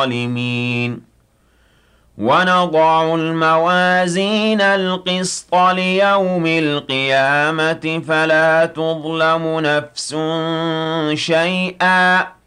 الظالمين ونضع الموازين القسط ليوم القيامة فلا تظلم نفس شيئا